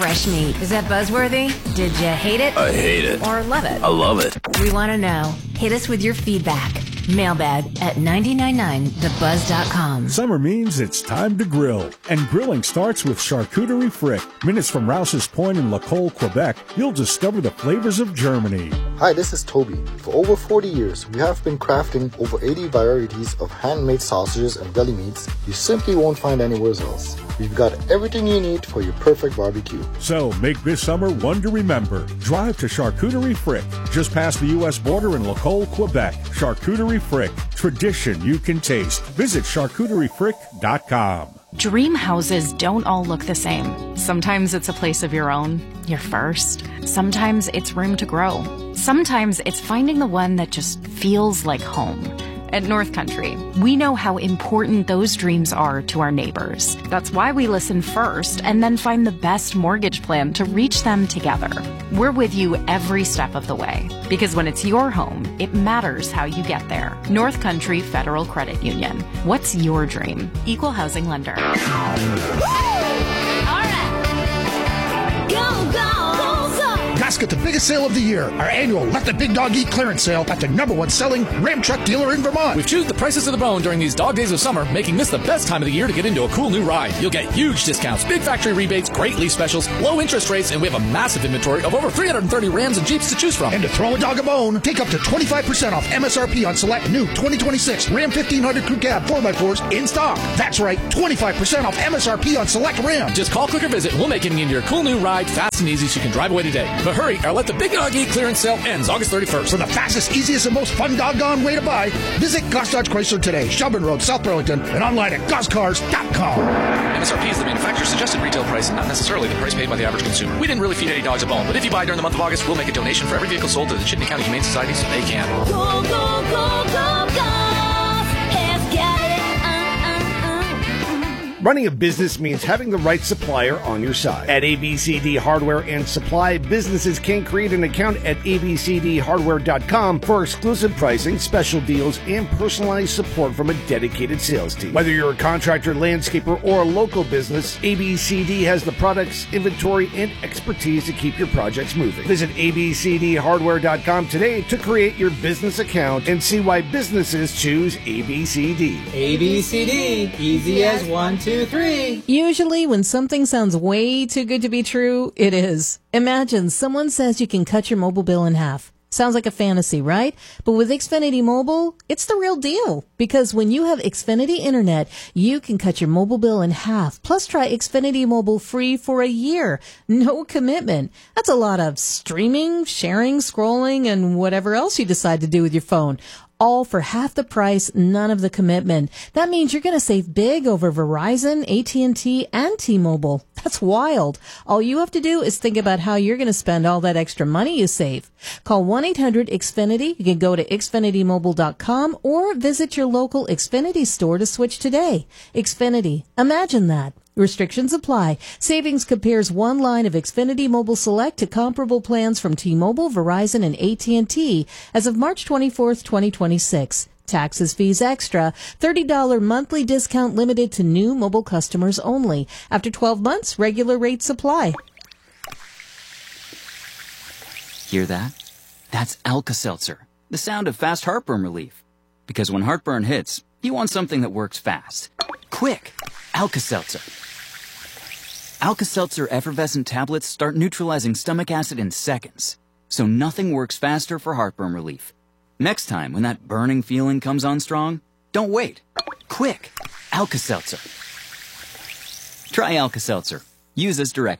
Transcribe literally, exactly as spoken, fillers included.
fresh meat. Is that buzzworthy? Did you hate it? I hate it. Or love it? I love it. We want to know. Hit us with your feedback. Mailbag at nine nine nine the buzz dot com. Summer means it's time to grill. And grilling starts with Charcuterie Frick. Minutes from Rouse's Point in La Colle, Quebec, you'll discover the flavors of Germany. Hi, this is Toby. For over forty years, we have been crafting over eighty varieties of handmade sausages and deli meats you simply won't find anywhere else. We've got everything you need for your perfect barbecue. So make this summer one to remember. Drive to Charcuterie Frick, just past the U S border in La Colle, Quebec. Charcuterie Frick, tradition you can taste. Visit charcuterie frick dot com. Dream houses don't all look the same. Sometimes it's a place of your own, your first. Sometimes it's room to grow. Sometimes it's finding the one that just feels like home. At North Country, we know how important those dreams are to our neighbors. That's why we listen first and then find the best mortgage plan to reach them together. We're with you every step of the way, because when it's your home, it matters how you get there. North Country Federal Credit Union. What's your dream? Equal housing lender. All right. Go, go, go, go. Got the biggest sale of the year, our annual Let the Big Dog Eat clearance sale at the number one selling Ram truck dealer in Vermont. We've chewed the prices to the bone during these dog days of summer, making this the best time of the year to get into a cool new ride. You'll get huge discounts, big factory rebates, great lease specials, low interest rates, and we have a massive inventory of over three hundred thirty Rams and Jeeps to choose from. And to throw a dog a bone, take up to twenty-five percent off M S R P on select new twenty twenty-six Ram fifteen hundred Crew Cab four by fours in stock. That's right, twenty-five percent off M S R P on select Ram. Just call, click, or visit, and we'll make it into your cool new ride fast and easy so you can drive away today. But hurry, our Let the Big Dog Eat clearance sale ends August thirty-first. For the fastest, easiest, and most fun doggone way to buy, visit Goss Dodge Chrysler today, Shelburne Road, South Burlington, and online at goss cars dot com. M S R P is the manufacturer's suggested retail price and not necessarily the price paid by the average consumer. We didn't really feed any dogs a bone, but if you buy during the month of August, we'll make a donation for every vehicle sold to the Chittenden County Humane Society so they can. Go, go, go, go, go. Let's get it. Running a business means having the right supplier on your side. At A B C D Hardware and Supply, businesses can create an account at a b c d hardware dot com for exclusive pricing, special deals, and personalized support from a dedicated sales team. Whether you're a contractor, landscaper, or a local business, A B C D has the products, inventory, and expertise to keep your projects moving. Visit a b c d hardware dot com today to create your business account and see why businesses choose A B C D. A B C D, easy as one, two, three. Usually when something sounds way too good to be true, it is. Imagine someone says you can cut your mobile bill in half. Sounds like a fantasy, right? But with Xfinity Mobile, it's the real deal. Because when you have Xfinity Internet, you can cut your mobile bill in half. Plus try Xfinity Mobile free for a year. No commitment. That's a lot of streaming, sharing, scrolling, and whatever else you decide to do with your phone. All for half the price, none of the commitment. That means you're going to save big over Verizon, A T and T, and T-Mobile. That's wild. All you have to do is think about how you're going to spend all that extra money you save. Call one eight hundred X Finity. You can go to xfinity mobile dot com or visit your local Xfinity store to switch today. Xfinity. Imagine that. Restrictions apply. Savings compares one line of Xfinity Mobile Select to comparable plans from T-Mobile, Verizon, and A T and T as of March twenty-fourth, twenty twenty-six. Taxes, fees extra. thirty dollars monthly discount limited to new mobile customers only. After twelve months, regular rates apply. Hear that? That's Alka-Seltzer, the sound of fast heartburn relief. Because when heartburn hits, you want something that works fast. Quick! Alka-Seltzer. Alka-Seltzer effervescent tablets start neutralizing stomach acid in seconds. So nothing works faster for heartburn relief. Next time when that burning feeling comes on strong, don't wait. Quick! Alka-Seltzer. Try Alka-Seltzer. Use as directed.